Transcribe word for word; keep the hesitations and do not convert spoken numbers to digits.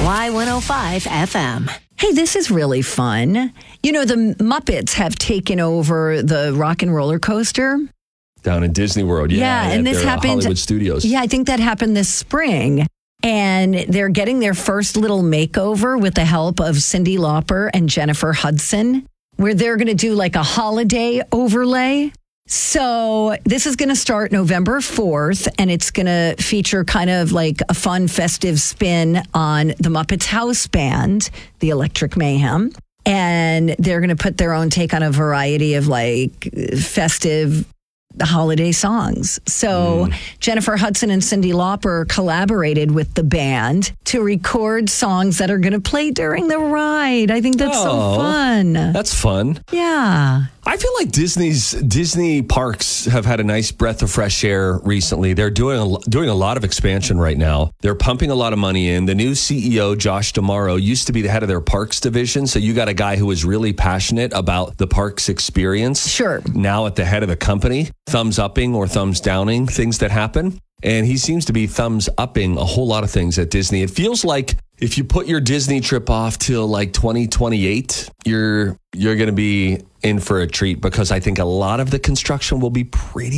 Y one oh five F M. Hey, this is really fun. You know, the Muppets have taken over the Rock and Roller Coaster. Down in Disney World, yeah. Yeah, and this their, uh, happened. Hollywood Studios. Yeah, I think that happened this spring. And they're getting their first little makeover with the help of Cyndi Lauper and Jennifer Hudson, where they're going to do like a holiday overlay. So this is going to start November fourth, and it's going to feature kind of like a fun, festive spin on the Muppets house band, the Electric Mayhem. And they're going to put their own take on a variety of like festive holiday songs. So mm. Jennifer Hudson and Cyndi Lauper collaborated with the band to record songs that are going to play during the ride. I think that's oh, so fun. That's fun. Yeah. I feel like Disney's Disney parks have had a nice breath of fresh air recently. They're doing a, doing a lot of expansion right now. They're pumping a lot of money in. The new C E O, Josh D'Amaro, used to be the head of their parks division. So you got a guy who is really passionate about the parks experience. Sure. Now at the head of the company, thumbs upping or thumbs downing things that happen. And he seems to be thumbs upping a whole lot of things at Disney. It feels like if you put your Disney trip off till like twenty twenty-eight, you're you're going to be in for a treat, because I think a lot of the construction will be pretty